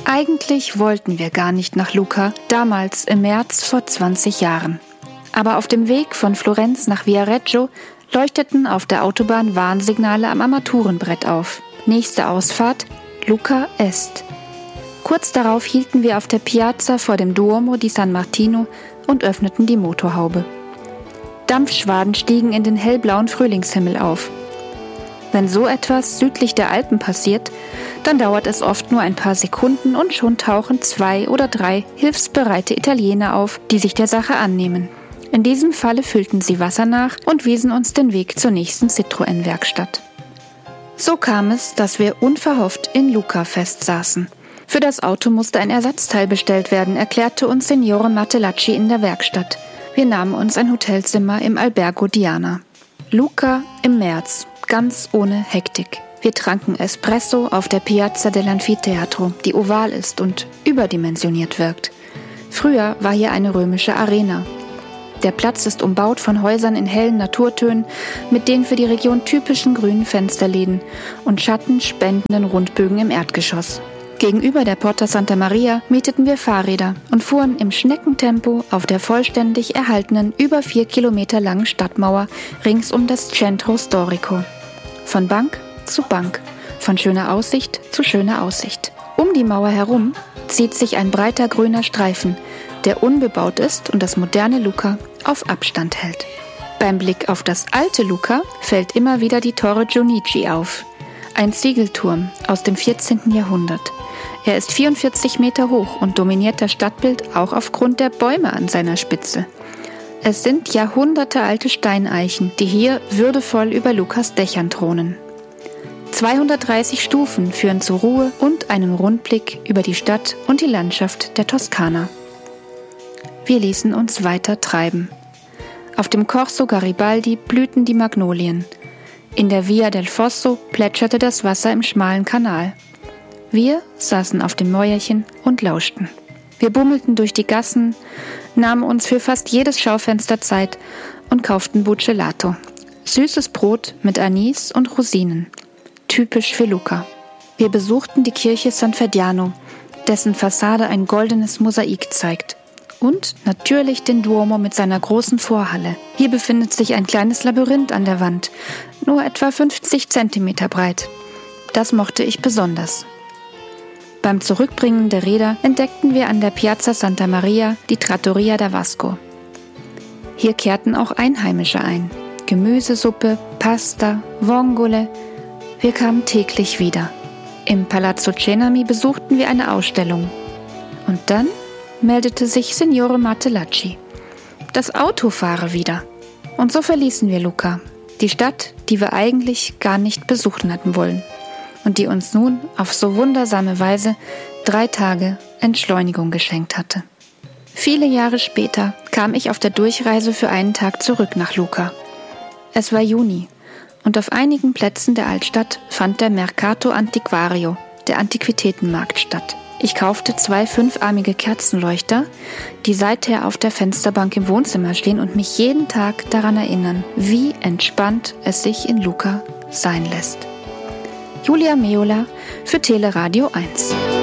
Eigentlich wollten wir gar nicht nach Lucca, damals im März vor 20 Jahren. Aber auf dem Weg von Florenz nach Viareggio leuchteten auf der Autobahn Warnsignale am Armaturenbrett auf. Nächste Ausfahrt: Lucca Est. Kurz darauf hielten wir auf der Piazza vor dem Duomo di San Martino und öffneten die Motorhaube. Dampfschwaden stiegen in den hellblauen Frühlingshimmel auf. Wenn so etwas südlich der Alpen passiert, dann dauert es oft nur ein paar Sekunden und schon tauchen 2 oder 3 hilfsbereite Italiener auf, die sich der Sache annehmen. In diesem Falle füllten sie Wasser nach und wiesen uns den Weg zur nächsten Citroën-Werkstatt. So kam es, dass wir unverhofft in Lucca festsaßen. Für das Auto musste ein Ersatzteil bestellt werden, erklärte uns Signore Martellacci in der Werkstatt. Wir nahmen uns ein Hotelzimmer im Albergo Diana. Lucca im März, ganz ohne Hektik. Wir tranken Espresso auf der Piazza dell'Anfiteatro, die oval ist und überdimensioniert wirkt. Früher war hier eine römische Arena. Der Platz ist umbaut von Häusern in hellen Naturtönen mit den für die Region typischen grünen Fensterläden und schattenspendenden Rundbögen im Erdgeschoss. Gegenüber der Porta Santa Maria mieteten wir Fahrräder und fuhren im Schneckentempo auf der vollständig erhaltenen, über 4 Kilometer langen Stadtmauer rings um das Centro Storico. Von Bank zu Bank, von schöner Aussicht zu schöner Aussicht. Um die Mauer herum zieht sich ein breiter grüner Streifen, der unbebaut ist und das moderne Lucca auf Abstand hält. Beim Blick auf das alte Lucca fällt immer wieder die Torre Giunici auf. Ein Ziegelturm aus dem 14. Jahrhundert. Er ist 44 Meter hoch und dominiert das Stadtbild auch aufgrund der Bäume an seiner Spitze. Es sind jahrhundertealte Steineichen, die hier würdevoll über Luccas Dächern thronen. 230 Stufen führen zur Ruhe und einem Rundblick über die Stadt und die Landschaft der Toskana. Wir ließen uns weiter treiben. Auf dem Corso Garibaldi blühten die Magnolien. In der Via del Fosso plätscherte das Wasser im schmalen Kanal. Wir saßen auf dem Mäuerchen und lauschten. Wir bummelten durch die Gassen, nahmen uns für fast jedes Schaufenster Zeit und kauften Buccellato. Süßes Brot mit Anis und Rosinen. Typisch für Lucca. Wir besuchten die Kirche San Ferdiano, dessen Fassade ein goldenes Mosaik zeigt. Und natürlich den Duomo mit seiner großen Vorhalle. Hier befindet sich ein kleines Labyrinth an der Wand, nur etwa 50 Zentimeter breit. Das mochte ich besonders. Beim Zurückbringen der Räder entdeckten wir an der Piazza Santa Maria die Trattoria da Vasco. Hier kehrten auch Einheimische ein. Gemüsesuppe, Pasta, Vongole. Wir kamen täglich wieder. Im Palazzo Cenami besuchten wir eine Ausstellung. Und dann meldete sich Signore Martellacci. Das Auto fahre wieder. Und so verließen wir Lucca, die Stadt, die wir eigentlich gar nicht besuchen hatten wollen und die uns nun auf so wundersame Weise 3 Tage Entschleunigung geschenkt hatte. Viele Jahre später kam ich auf der Durchreise für einen Tag zurück nach Lucca. Es war Juni und auf einigen Plätzen der Altstadt fand der Mercato Antiquario, der Antiquitätenmarkt, statt. Ich kaufte 2 5-armige Kerzenleuchter, die seither auf der Fensterbank im Wohnzimmer stehen und mich jeden Tag daran erinnern, wie entspannt es sich in Lucca sein lässt. Julia Meola für Teleradio 1.